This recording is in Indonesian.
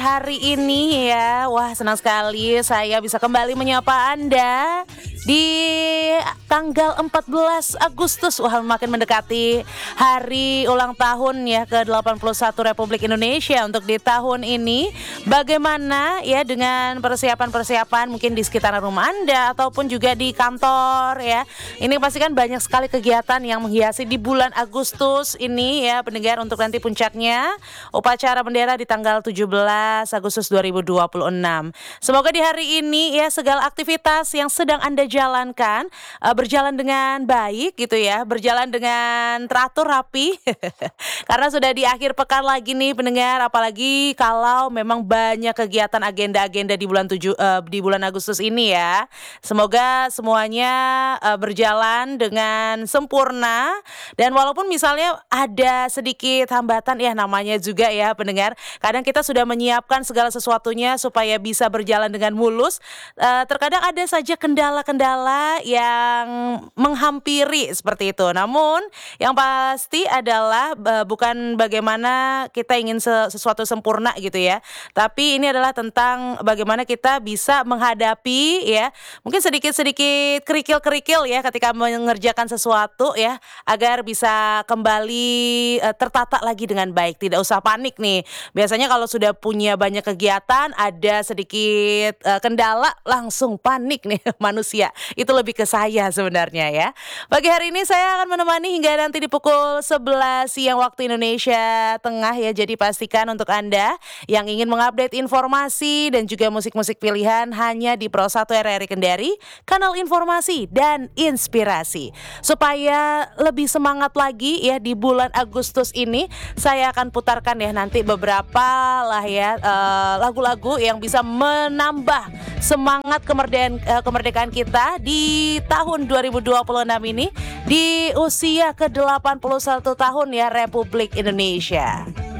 Hari ini ya, wah senang sekali saya bisa kembali menyapa Anda di tanggal 14 Agustus. Wah, makin mendekati hari ulang tahun ya ke-81 Republik Indonesia untuk di tahun ini. Bagaimana ya dengan persiapan-persiapan mungkin di sekitaran rumah Anda ataupun juga di kantor ya. Ini pasti kan banyak sekali kegiatan yang menghiasi di bulan Agustus ini ya pendengar, untuk nanti puncaknya upacara bendera di tanggal 17 Agustus 2026. Semoga di hari ini ya segala aktivitas yang sedang Anda jalankan berjalan dengan baik gitu ya, berjalan dengan teratur rapi. Karena sudah di akhir pekan lagi nih pendengar, apalagi kalau memang banyak kegiatan agenda-agenda di bulan Agustus ini ya. Semoga semuanya berjalan dengan sempurna, dan walaupun misalnya ada sedikit hambatan ya, namanya juga ya pendengar, kadang kita sudah menyiapkan segala sesuatunya supaya bisa berjalan dengan mulus. Terkadang ada saja kendala-kendala yang menghampiri seperti itu. Namun yang pasti adalah bukan bagaimana kita ingin sesuatu sempurna gitu ya, tapi ini adalah tentang bagaimana kita bisa menghadapi ya mungkin sedikit-sedikit kerikil-kerikil ya ketika mengerjakan sesuatu ya, agar bisa kembali tertata lagi dengan baik. Tidak usah panik nih. Biasanya kalau sudah punya banyak kegiatan, ada sedikit kendala, langsung panik nih manusia. Itu lebih ke saya sebenarnya ya. Pagi hari ini saya akan menemani hingga nanti di pukul 11 siang waktu Indonesia Tengah ya. Jadi pastikan untuk Anda yang ingin mengupdate informasi dan juga musik-musik pilihan hanya di Pro 1 RRI Kendari, kanal informasi dan inspirasi. Supaya lebih semangat lagi ya di bulan Agustus ini, saya akan putarkan ya nanti beberapa lah ya lagu-lagu yang bisa menambah semangat kemerdekaan kita di tahun 2026 ini, di usia ke-81 tahun ya Republik Indonesia.